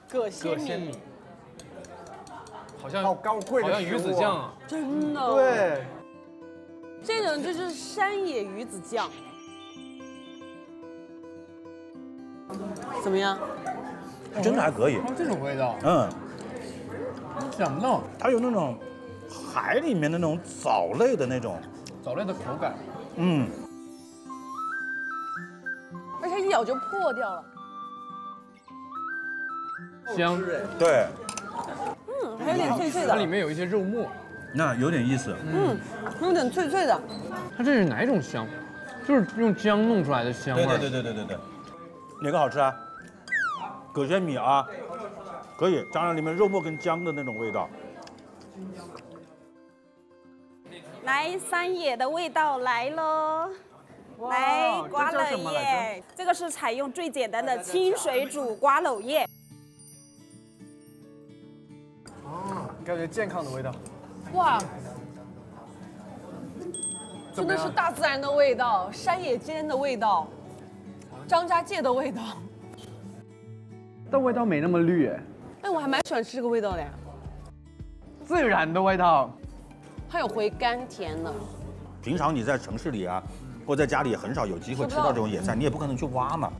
葛鲜米，好像好高贵的好像鱼子酱啊。 真的。 对， 这种就是山野鱼子酱。怎么样？ 真的还可以。 这种味道， 嗯， 想不到它有那种海里面的那种藻类的那种， 藻类的口感。 嗯， 而且一咬就破掉了。 香， 对， 还有点脆脆的。 它里面有一些肉末。 那有点意思。 有点脆脆的。 它这是哪种香？就是用姜弄出来的香味。 对，哪个好吃啊？葛鲜米啊，可以，当然里面肉末跟姜的那种味道。 来，山野的味道来喽！来，瓜蒌叶，这个是采用最简单的清水煮瓜蒌叶。 感觉健康的味道。 哇，真的是大自然的味道，山野间的味道，张家界的味道。 但味道没那么绿哎， 哎，我还蛮喜欢吃这个味道的呀， 自然的味道。 它有回甘甜的。 平常你在城市里啊，或在家里很少有机会吃到这种野菜，你也不可能去挖嘛。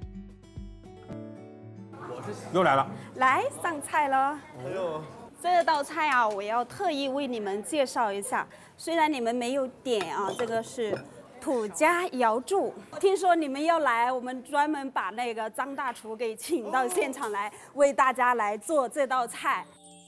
又来了， 来，上菜了。这道菜啊，我要特意为你们介绍一下。虽然你们没有点啊，这个是土家瑶柱。听说你们要来，我们专门把那个张大厨给请到现场来，为大家来做这道菜。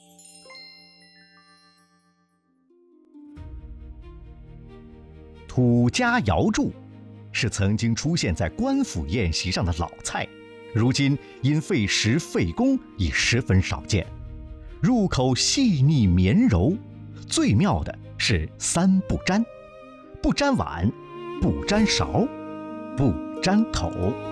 土家瑶柱是曾经出现在官府宴席上的老菜，如今因费时费工已十分少见。入口细腻绵柔，最妙的是三不沾：不沾碗，不沾勺，不沾头。